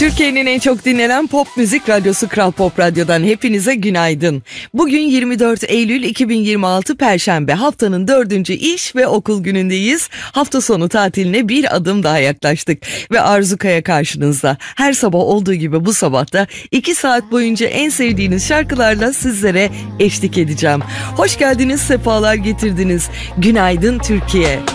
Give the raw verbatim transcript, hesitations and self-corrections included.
Türkiye'nin en çok dinlenen pop müzik radyosu Kral Pop Radyo'dan hepinize günaydın. Bugün yirmi dört Eylül iki bin yirmi altı Perşembe, haftanın dördüncü iş ve okul günündeyiz. Hafta sonu tatiline bir adım daha yaklaştık ve Arzu Kaya karşınızda. Her sabah olduğu gibi bu sabah da iki saat boyunca en sevdiğiniz şarkılarla sizlere eşlik edeceğim. Hoş geldiniz, sefalar getirdiniz. Günaydın Türkiye.